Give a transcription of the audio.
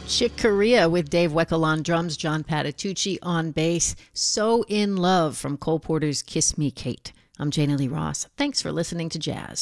Chick Corea with Dave Weckl on drums, John Patitucci on bass. So in Love from Cole Porter's Kiss Me Kate. I'm Jana Lee Ross. Thanks for listening to Jazz.